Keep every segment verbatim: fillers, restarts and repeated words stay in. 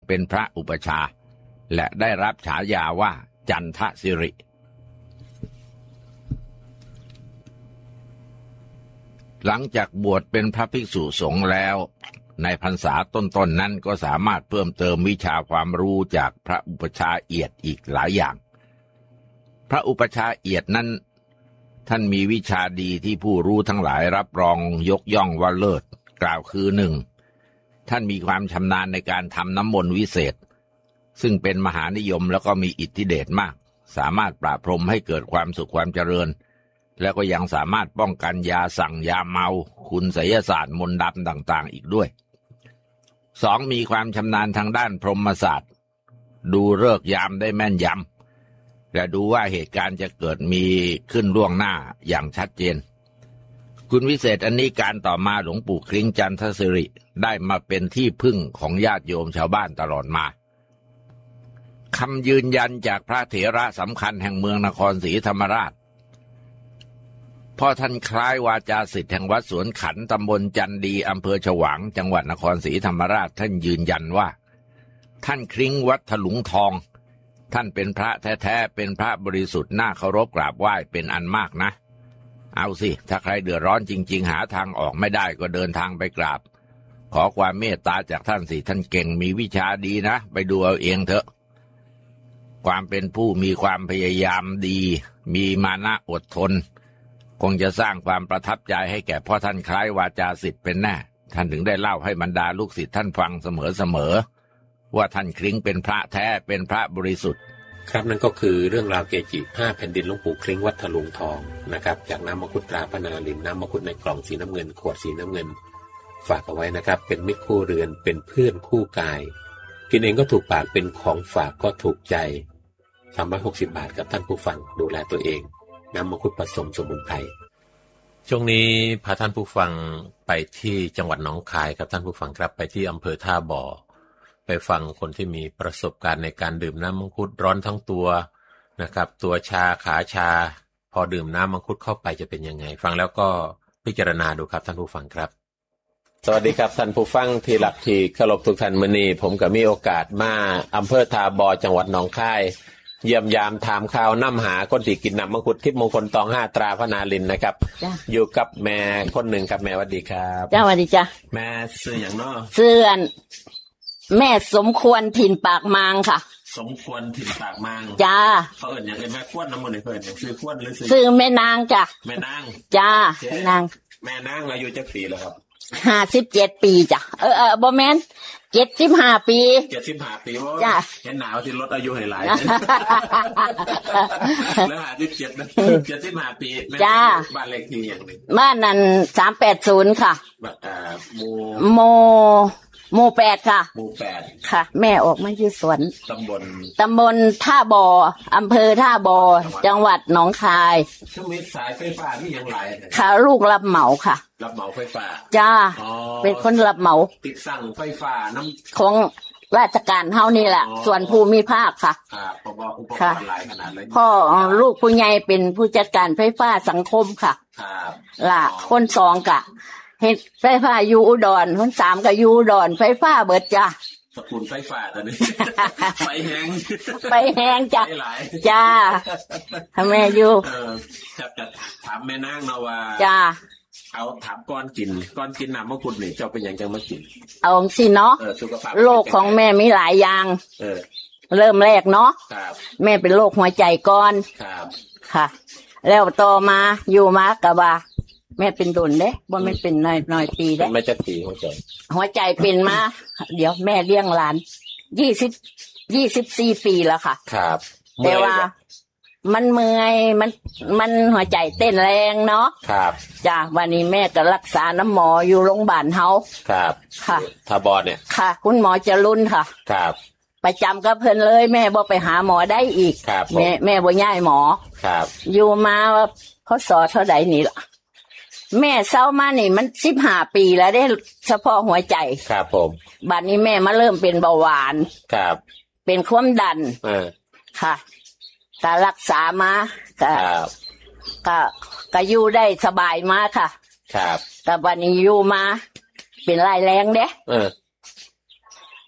เป็นพระอุปชาและได้รับฉายาว่าจันทสิริหลังจากบวชเป็นพระภิกษุสงฆ์แล้วในพรรษาต้นๆ น, นั้นก็สามารถเพิ่มเติมวิชาความรู้จากพระอุปชาเอียดอีกหลายอย่างพระอุปชาเอียดนั้นท่านมีวิชาดีที่ผู้รู้ทั้งหลายรับรองยกย่องว่าเลิศกล่าวคือหนึ่งท่านมีความชำนาญในการทำน้ำมนต์วิเศษซึ่งเป็นมหานิยมแล้วก็มีอิทธิเดชมากสามารถปราบพรหมให้เกิดความสุขความเจริญแล้วก็ยังสามารถป้องกันยาสั่งยาเมาคุณไสยศาสตร์มนต์ดำต่างๆอีกด้วยสองมีความชำนาญทางด้านพรหมศาสตร์ดูฤกษ์ยามได้แม่นยำและดูว่าเหตุการณ์จะเกิดมีขึ้นล่วงหน้าอย่างชัดเจนคุณวิเศษอันนี้การต่อมาหลวงปู่คลิ้งจันทสิริได้มาเป็นที่พึ่งของญาติโยมชาวบ้านตลอดมาคำยืนยันจากพระเถระสำคัญแห่งเมืองนครศรีธรรมราชพ่อท่านคล้ายวาจาศิษย์แห่งวัดสวนขันตำบลจันดีอำเภอฉวางจังหวัดนครศรีธรรมราชท่านยืนยันว่าท่านคลิ้งวัดถลุงทองท่านเป็นพระแท้ๆเป็นพระบริสุทธิ์น่าเคารพกราบไหว้เป็นอันมากนะเอาสิถ้าใครเดือดร้อนจริงๆหาทางออกไม่ได้ก็เดินทางไปกราบขอความเมตตาจากท่านสิท่านเก่งมีวิชาดีนะไปดูเอาเองเถอะความเป็นผู้มีความพยายามดีมีมานะอดทนคงจะสร้างความประทับใจให้แก่พ่อท่านคล้ายวาจาศิษย์เป็นแน่ท่านถึงได้เล่าให้บรรดาลูกศิษย์ท่านฟังเสมอๆว่าท่านคลิ้งเป็นพระแท้เป็นพระบริสุทธิ์ครับนั่นก็คือเรื่องราวเกจิห้าแผ่นดินหลวงปู่คลิ้งวัดถลุงทองนะครับจากน้ำมังคุดตราพนาลินน้ำมังคุดในกล่องสีน้ำเงินขวดสีน้ำเงินฝากเอาไว้นะครับเป็นมิตรคู่เรือนเป็นเพื่อนคู่กายกินเองก็ถูกปากเป็นของฝากก็ถูกใจสามร้อยหกสิบบาทกับท่านผู้ฟังดูแลตัวเองน้ำมังคุดผสมสมุนไพรช่วงนี้พาท่านผู้ฟังไปที่จังหวัดหนองคายครับท่านผู้ฟังครับไปที่อำเภอท่าบ่อไปฟังคนที่มีประสบการณ์ในการดื่มน้ำมังคุดร้อนทั้งตัวนะครับตัวชาขาชาพอดื่มน้ำมังคุดเข้าไปจะเป็นยังไงฟังแล้วก็พิจารณาดูครับท่านผู้ฟังครับสวัสดีครับท่านผู้ฟังที่รักที่เคารพทุกท่านมื้อนี้ผมก็มีโอกาสมาอำเภอท่าบ่อจังหวัดหนองคายเยี่ยมยามถามข่าวน้ำหาคนที่กินน้ำมังคุดทิพย์มงคลตองห้าตราพนาลินนะครับอยู่กับแม่คนหนึ่งครับแม่สวัสดีครับจ้าสวัสดีจ้าแม่ชื่ออย่างน้อชื่อแม่สมควรถิ่นปากมางค่ะสมควรถิ่นปากมางจ้าเขาเอิ้นอย่างแม่ควรน้ำมันเอิ้นอย่างชื่อควรหรือชื่อแม่นางจ้ะแม่นางจ้าแม่นางแม่นางอายุจักปีแล้วครับห้าสิบเจ็ดปีจ้ะเออเออบ่แม่นเจ็ดสิบห้าปีเจ็ดสิบห้าปีจ้ะเห็นหนาวที่ลดอายุให้หลายแล้วห้าสิบเจ็ดนะเจ็ดสิบห้าปีจ้าบ้านเลขที่อย่างนึงบ้านนั้นสามแปดศูนย์ค่ะอ่าโมโมหมู่แปดค่ะหมู่แปดค่ะแม่ออกมาอยู่สวนตำบลตำบลท่าบ่ออำเภอท่าบ่อจังหวัดหนองคายช่วงนี้สายไฟฟ้าที่ยังไหลค่ะลูกรับเหมาค่ะรับเหมาไฟฟ้าจ้าเป็นคนรับเหมาติดตั้งไฟฟ้าน้ำของราชการเฮานี่แหละส่วนภูมิภาคค่ะค่ะเพราะว่าอุปกรณ์หลายขนาดเลยพ่อลูกผู้ใหญ่เป็นผู้จัดการไฟฟ้าสังคมค่ะครับล่ะคนสองกะเฮ็ดไฟฟ้าอยู่อุดรคนสามก็อยู่อุดรไฟฟ้าเบิดจ้ะสกุลไฟฟ้าตอนนี้ไฟแห้งไฟแห้งจ้ะจ้าทำแม่อยู่เออจะจะถามแม่นางเนาะว่าจ้าเอาถามก่อนกินก่อนกินน้ำมังคุดนี่เจ้าเป็นหยังจังมากินเอาสิเนาะโรคของแม่มีหลายอย่างเออเริ่มแรกเนาะครับแม่เป็นโรคหัวใจก่อนครับค่ะแล้วต่อมาอยู่มากะว่าแม่เป็นโดนเด้บ่แม่เป็นน้อยน้อยปีเด้แม่จะปีหัวใจหัวใจเป็นมาเดี๋ยวแม่เลี้ยงหลานยี่สิบ ยี่สิบสี่ปีแล้วค่ะครับแต่ว่ามันเมื่อยมันมันหัวใจเต้นแรงเนาะครับจ้ะวันนี้แม่ก็รักษาน้ำหมออยู่โรงพยาบาลเฮาครับค่ะทาบอดเนี่ยค่ะคุณหมอจรุนค่ะครับประจำกับเพิ่นเลยแม่บ่ไปหาหมอได้อีกแม่แม่บ่ย้ายหมอครับอยู่มาว่าเขาสอเท่าใดนี่ล่ะแม่เศร้ามานี่มันสิบห้าปีแล้วได้เฉพาะหัวใจครับผมบัดนี้แม่มาเริ่มเป็นเบาหวานครับเป็นความดันเออค่ะก็รักษามาก็ก็ก็อยู่ได้สบายมาค่ะครับแต่บัดนี้อยู่มาเป็นรายแรงเด้เออ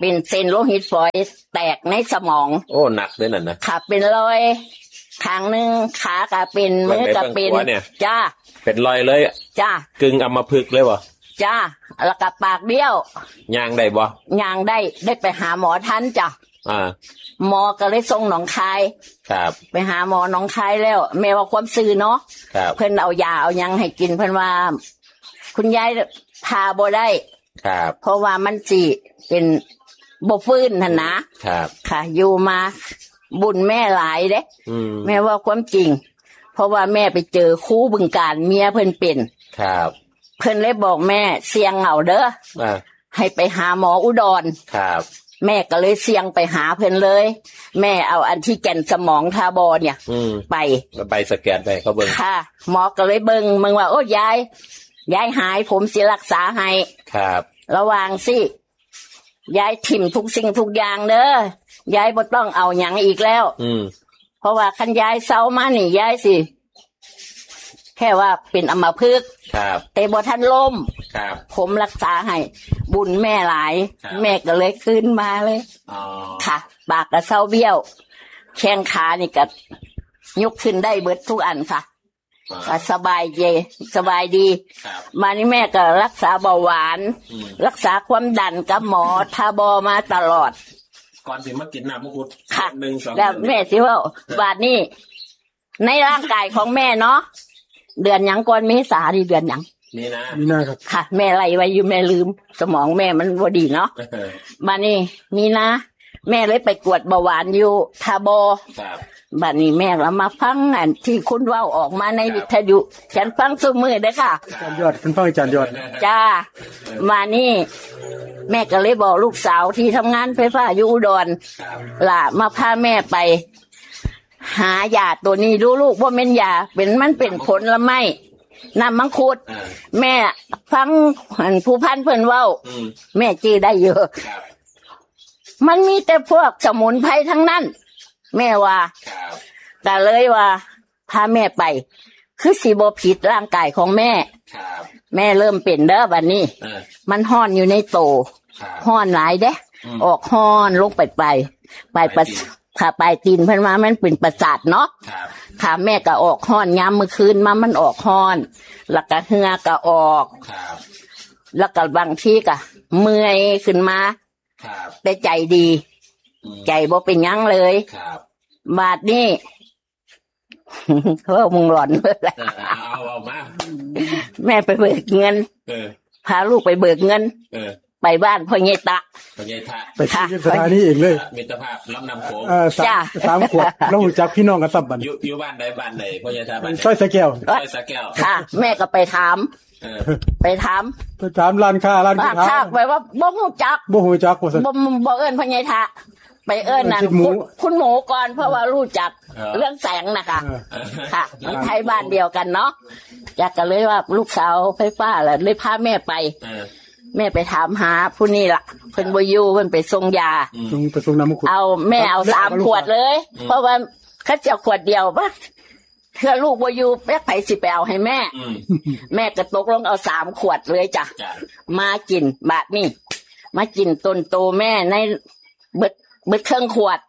เป็นเส้นโลหิตฝอยแตกในสมองโอ้หนักเลยนั่นนะค่ะเป็นรอยข้างหนึ่งขาก็เป็นมือก็เป็นจ้าเป็นรอยเลยจ้ากึ่งอัมพฤกษ์เลยวะจ้าแล้วก็ปากเบี้ยวย่างได้บ่ย่างได้ได้ไปหาหมอทันจ้ะอ่าหมอก็เลยส่งหนองคายครับไปหาหมอหนองคายแล้วแม่ว่าความซื่อเนาะครับเพิ่นเอายาเอายังให้กินเพิ่นว่าคุณยายพาบ่ได้ครับเพราะว่ามันสิเป็นบ่ฟื้นหั่นนะครับค่ะอยู่มาบุญแม่หลายเด้แม่ว่าความจริงเพราะว่าแม่ไปเจอครูบึงการเมียเพิ่นเป็นครับเพิ่นเลยบอกแม่เสี่ยงเอาเด้อให้ไปหาหมออุดรครับแม่ก็เลยเสี่ยงไปหาเพิ่นเลยแม่เอาอันที่แก่นสมองทาบอเนี่ยไปไปสแกนไปเขาเบิ่งค่ะหมอก็เลยเบิ่งมึงว่าโอ้ยายยายหายผมสิรักษาให้ครับระวังสิยายถิ่มทุกสิ่งทุกอย่างเด้อยายบ่ต้องเอาหยังอีกแล้วอืมเพราะว่าคันยายเศร้ามานี่ยายสิแค่ว่าเป็นอัมพฤกษ์ครับแต่บ่ทันล้มครับผมรักษาให้บุญแม่หลายแม่ก็เลยขึ้นมาเลยอ๋อค่ะปากก็เศร้าเบี้ยวแข้งขานี่ก็ยกขึ้นได้เบิดทุกอันค่ะก็สบายใจสบายดีมานี่แม่ก็รักษาเบาหวานรักษาความดันกับหมอทาบอมาตลอดก่อนสิมากินน้ำมังคุดค่ะหนึ่งสองแล้วแม่สิว่าบาดนี้ในร่างกายของแม่เนาะเดือนหยังก่อนเมษาดีเดือนหยังนี่นะนี่นะครับค่ะแม่ไล่ไว้อยู่แม่ลืมสมองแม่มันบ่ดีเนาะมานี่มีนะแม่เลยไปกวดเบาหวานอยู่ทาบอบัดนี้แม่เรามาฟังอันที่คุณเว้าออกมาในวิทยุฉันฟังซุมื้อเด้อค่ะอาจารย์ยอดคุณฟังอาจารย์ยอดจ้ามานี่แม่ก็เลยบอกลูกสาวที่ทำงานไฟฟ้าอยู่อุดรล่ะมาพาแม่ไปหายาตัวนี้ดูลูกว่าเป็นยาเป็นมันเป็นผลละไม้น้ำมังคุดแม่ฟังผู้พันเพิ่นเว้าแม่จี้ได้เยอะมันมีแต่พวกสมุนไพรทั้งนั้นแม่ว่าแต่เลยว่าพาแม่ไปคือสิบ่ผิดร่างกายของแม่แม่เริ่มเป็นเด้อบัดนี้มันห้อนอยู่ในโตห้อนหลายเด้ออกห้อนลงไปไปไปประถ้าไปตีนเพิ่นว่ามันเป็นประสาทเนาะค่ะแม่ก็ออกห้อนยามมื้อคืนมามันออกห้อนแล้วก็เหงื่อก็ออกแล้วก็บางทีก็เมื่อยขึ้นมาแต่ใจดีใจบ่เป็นหยังเลยบาดนี้เขามึงหลอนเมื่อไรเอาเอามาแม่ไปเบิกเงินพาลูกไปเบิกเงินไปบ้านพ่อเงตะพ่อเงตะไปที่สถานีเองเลยมิตรภาพลำนำโขงเออจ้าสามขวบแล้วหูจักพี่น้องกันสับบันอยู่อยู่บ้านใดบ้านใดพ่อเงตะบ้านซอยสะแก้วซอยสะแก้วค่ะแม่ก็ไปถามไปถามไปถามร้านค้าร้านค้าไปว่าบ่ฮู้จักบ่ฮู้จักว่าซั่นบ่บ่เอิ้นพ่อเงตะไปเอิ้นนั่นคุณหมูก่อนเพราะว่ารู้จักเรื่องแสงนะคะค่ะไทยบ้านเดียวกันเนาะอยากก็เลยว่าลูกสาวไฟฟ้าแหละเลยพาแม่ไปแม่ไปถามหาผู้นี้ล่ะเพิ่นบ่อยู่เพิ่นไปส่งยาส่งไปส่งน้ำมังคุดเอาแม่เอาสามขวดเลยเพราะว่าเขาจะขวดเดียวป่ะเธอลูกบ่อยู่แม่ไผสิไปเอาให้แม่แม่ก็ตกลงเอาสามขวดเลยจ้ะมากินบาดนี้มากินต้นโตแม่ในเบิดเบิดเครื่องขวด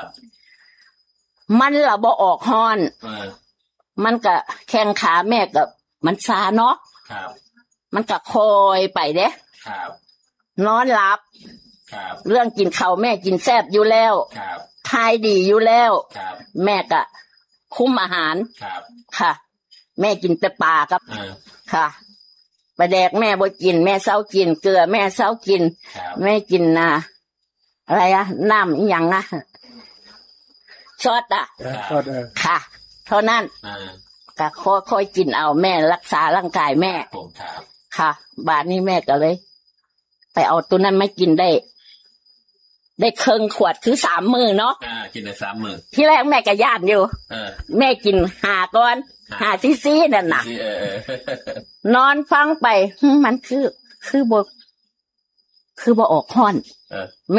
มันละบ่ออกฮ้อนมันก็แข้งขาแม่ก็มันซาเนาะมันก็คอยไปเด้นอนหลับเรื่องกินข้าวแม่กินแซ่บอยู่แล้วทายดีอยู่แล้วแม่ก็คุมอาหารค่ะแม่กินแต่ปลาครับค่ะปลาแดกแม่บ่กินแม่เศร้ากินเกลือแม่เศร้ากินแม่กินนะอะไรอะน้ำอีหยังอะซอสอะค่ะเท่านั้นก็ค่อยๆกินเอาแม่รักษาร่างกายแม่ค่ะบาดนี้แม่ก็เลยไปเอาตัวนั้นไม่กินได้ได้เครื่องขวดคือสามมือเนาะอ่ากินได้สามมือที่แรกแม่ก็ย่านอยู่แม่กินหาก่อนหาซีซีนั่นน่ะนอนฟังไปมันคือคือบ่คือบ่ออกฮ้อน